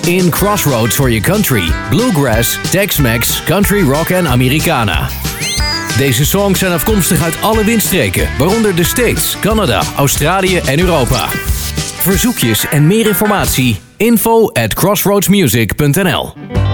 In Crossroads hoor je country, bluegrass, Tex-Mex, country rock en Americana. Deze songs zijn afkomstig uit alle windstreken, waaronder de States, Canada, Australië en Europa. Verzoekjes en meer informatie, info@crossroadsmusic.nl.